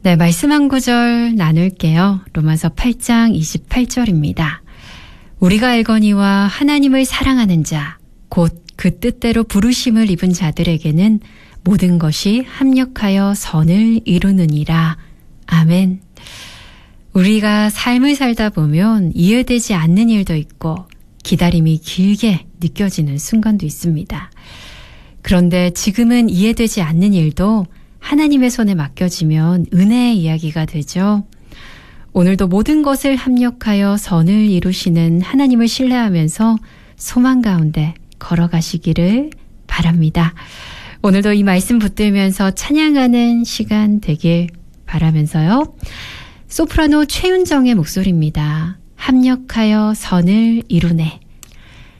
네, 말씀 한 구절 나눌게요. 로마서 8장 28절입니다. 우리가 알거니와 하나님을 사랑하는 자, 곧 그 뜻대로 부르심을 입은 자들에게는 모든 것이 합력하여 선을 이루느니라. 아멘. 우리가 삶을 살다 보면 이해되지 않는 일도 있고 기다림이 길게 느껴지는 순간도 있습니다. 그런데 지금은 이해되지 않는 일도 하나님의 손에 맡겨지면 은혜의 이야기가 되죠. 오늘도 모든 것을 합력하여 선을 이루시는 하나님을 신뢰하면서 소망 가운데 걸어가시기를 바랍니다. 오늘도 이 말씀 붙들면서 찬양하는 시간 되길 바라면서요. 소프라노 최윤정의 목소리입니다. 합력하여 선을 이루네.